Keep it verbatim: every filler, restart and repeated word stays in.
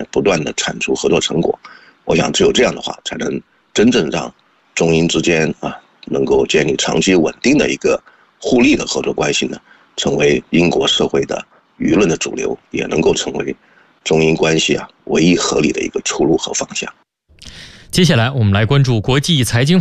不断的产出合作成果。我想只有这样的话，才能真正让中英之间啊能够建立长期稳定的一个互利的合作关系呢，成为英国社会的舆论的主流，也能够成为中英关系啊唯一合理的一个出路和方向。 接下来我们来关注国际财经